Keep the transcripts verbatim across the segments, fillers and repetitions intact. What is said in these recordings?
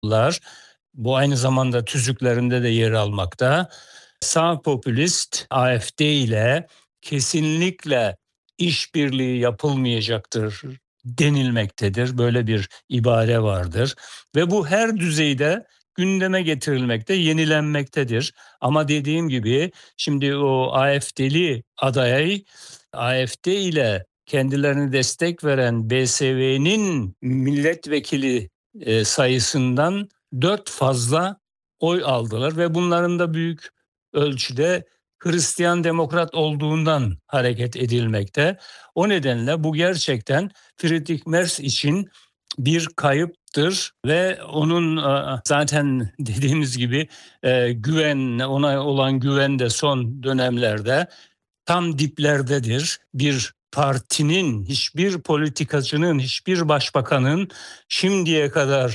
Bu aynı zamanda tüzüklerinde de yer almakta. Sağ popülist A F D ile kesinlikle işbirliği yapılmayacaktır denilmektedir. Böyle bir ibare vardır ve bu her düzeyde gündeme getirilmekte, yenilenmektedir. Ama dediğim gibi şimdi o A F D'li aday A F D ile kendilerine destek veren B S V'nin milletvekili e, sayısından dört fazla oy aldılar ve bunların da büyük ölçüde Hristiyan demokrat olduğundan hareket edilmekte. O nedenle bu gerçekten Friedrich Merz için bir kayıptır ve onun e, zaten dediğimiz gibi e, güven ona olan güven de son dönemlerde tam diplerdedir. Bir partinin, hiçbir politikacının, hiçbir başbakanın şimdiye kadar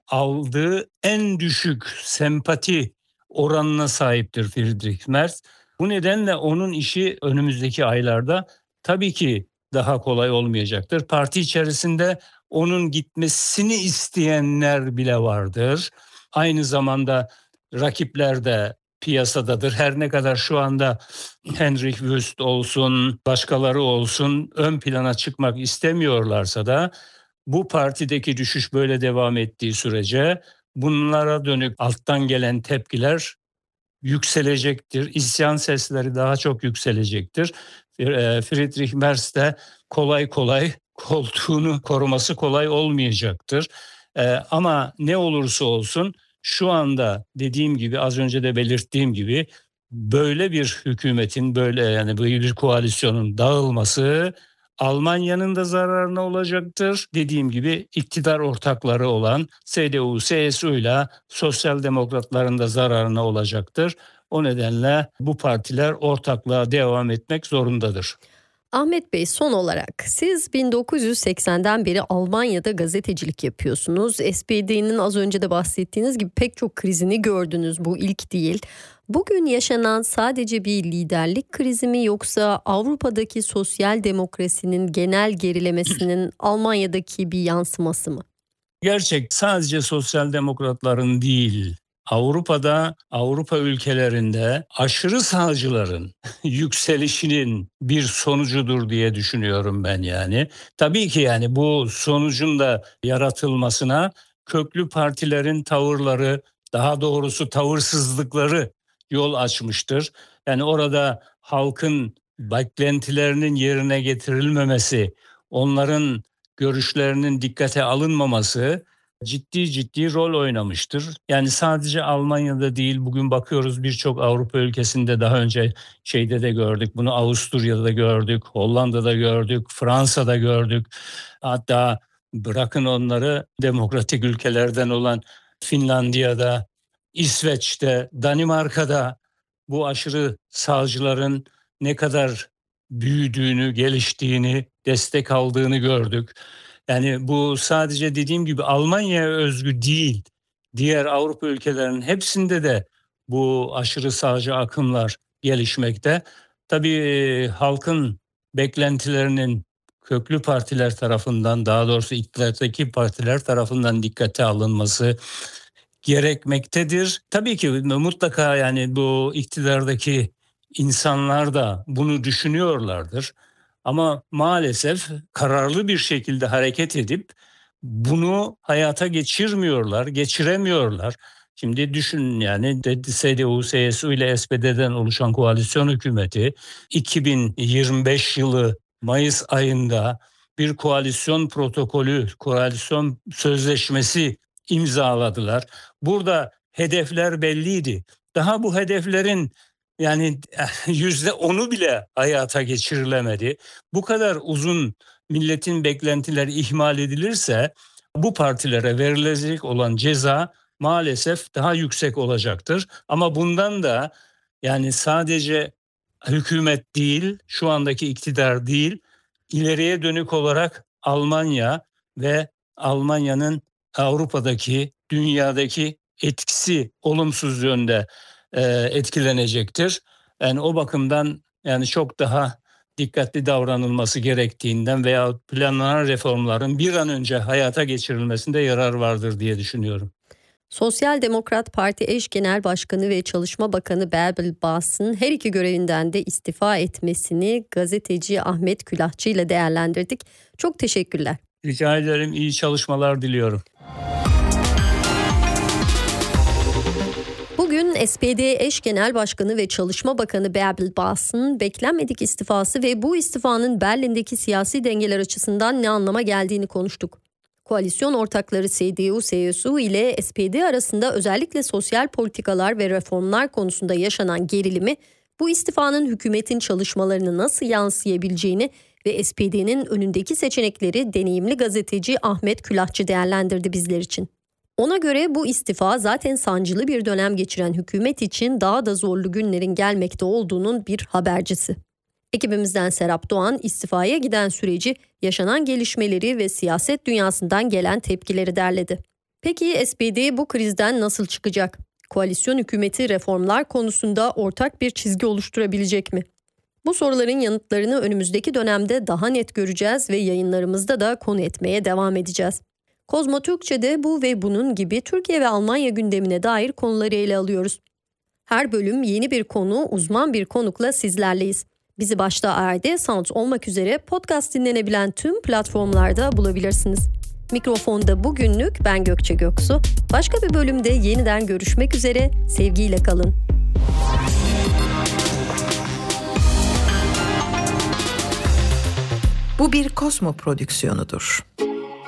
aldığı en düşük sempati oranına sahiptir Friedrich Merz. Bu nedenle onun işi önümüzdeki aylarda tabii ki daha kolay olmayacaktır. Parti içerisinde onun gitmesini isteyenler bile vardır. Aynı zamanda rakipler de piyasadadır. Her ne kadar şu anda Henrik Wüst olsun, başkaları olsun ön plana çıkmak istemiyorlarsa da bu partideki düşüş böyle devam ettiği sürece bunlara dönük alttan gelen tepkiler yükselecektir. İsyan sesleri daha çok yükselecektir. Eee, Friedrich Merz de kolay kolay koltuğunu koruması kolay olmayacaktır. Eee, ama ne olursa olsun şu anda dediğim gibi az önce de belirttiğim gibi böyle bir hükümetin böyle yani böyle bir koalisyonun dağılması Almanya'nın da zararına olacaktır. Dediğim gibi iktidar ortakları olan C D U, C S U ile sosyal demokratların da zararına olacaktır. O nedenle bu partiler ortaklığa devam etmek zorundadır. Ahmet Bey, son olarak siz bin dokuz yüz seksenden beri Almanya'da gazetecilik yapıyorsunuz. S P D'nin az önce de bahsettiğiniz gibi pek çok krizini gördünüz. Bu ilk değil. Bugün yaşanan sadece bir liderlik krizi mi, yoksa Avrupa'daki sosyal demokrasinin genel gerilemesinin Almanya'daki bir yansıması mı? Gerçek sadece sosyal demokratların değil, Avrupa'da, Avrupa ülkelerinde aşırı sağcıların yükselişinin bir sonucudur diye düşünüyorum ben yani. Tabii ki yani bu sonucun da yaratılmasına köklü partilerin tavırları, daha doğrusu tavırsızlıkları yol açmıştır. Yani orada halkın beklentilerinin yerine getirilmemesi, onların görüşlerinin dikkate alınmaması ciddi ciddi rol oynamıştır. Yani sadece Almanya'da değil, bugün bakıyoruz birçok Avrupa ülkesinde, daha önce şeyde de gördük bunu, Avusturya'da gördük, Hollanda'da gördük, Fransa'da gördük. Hatta bırakın onları, demokratik ülkelerden olan Finlandiya'da, İsveç'te, Danimarka'da bu aşırı sağcıların ne kadar büyüdüğünü, geliştiğini, destek aldığını gördük. Yani bu sadece dediğim gibi Almanya'ya özgü değil. Diğer Avrupa ülkelerinin hepsinde de bu aşırı sağcı akımlar gelişmekte. Tabii e, halkın beklentilerinin köklü partiler tarafından, daha doğrusu iktidardaki partiler tarafından dikkate alınması gerekmektedir. Tabii ki mutlaka yani bu iktidardaki insanlar da bunu düşünüyorlardır. Ama maalesef kararlı bir şekilde hareket edip bunu hayata geçirmiyorlar, geçiremiyorlar. Şimdi düşünün yani C D U, C S U ile S P D'den oluşan koalisyon hükümeti iki bin yirmi beş yılı Mayıs ayında bir koalisyon protokolü, koalisyon sözleşmesi imzaladılar. Burada hedefler belliydi. Daha bu hedeflerin yani yüzde onu bile hayata geçirilemedi. Bu kadar uzun milletin beklentileri ihmal edilirse bu partilere verilecek olan ceza maalesef daha yüksek olacaktır. Ama bundan da yani sadece hükümet değil, şu andaki iktidar değil, ileriye dönük olarak Almanya ve Almanya'nın Avrupa'daki, dünyadaki etkisi olumsuz yönde e, etkilenecektir. Yani o bakımdan yani çok daha dikkatli davranılması gerektiğinden veya planlanan reformların bir an önce hayata geçirilmesinde yarar vardır diye düşünüyorum. Sosyal Demokrat Parti eş genel başkanı ve Çalışma Bakanı Bärbel Bas'ın her iki görevinden de istifa etmesini gazeteci Ahmet Külahçı ile değerlendirdik. Çok teşekkürler. Rica ederim, iyi çalışmalar diliyorum. Bugün S P D eş genel başkanı ve Çalışma Bakanı Bärbel Bas'ın beklenmedik istifası ve bu istifanın Berlin'deki siyasi dengeler açısından ne anlama geldiğini konuştuk. Koalisyon ortakları C D U C S U ile S P D arasında özellikle sosyal politikalar ve reformlar konusunda yaşanan gerilimi, bu istifanın hükümetin çalışmalarını nasıl yansıyabileceğini ve S P D'nin önündeki seçenekleri deneyimli gazeteci Ahmet Külahçı değerlendirdi bizler için. Ona göre bu istifa zaten sancılı bir dönem geçiren hükümet için daha da zorlu günlerin gelmekte olduğunun bir habercisi. Ekibimizden Serap Doğan istifaya giden süreci, yaşanan gelişmeleri ve siyaset dünyasından gelen tepkileri derledi. Peki S P D bu krizden nasıl çıkacak? Koalisyon hükümeti reformlar konusunda ortak bir çizgi oluşturabilecek mi? Bu soruların yanıtlarını önümüzdeki dönemde daha net göreceğiz ve yayınlarımızda da konu etmeye devam edeceğiz. Kozmo Türkçe'de bu ve bunun gibi Türkiye ve Almanya gündemine dair konuları ele alıyoruz. Her bölüm yeni bir konu, uzman bir konukla sizlerleyiz. Bizi başta A R D Sound olmak üzere podcast dinlenebilen tüm platformlarda bulabilirsiniz. Mikrofonda bugünlük ben Gökçe Göksu. Başka bir bölümde yeniden görüşmek üzere. Sevgiyle kalın. Bu bir Kozmo prodüksiyonudur.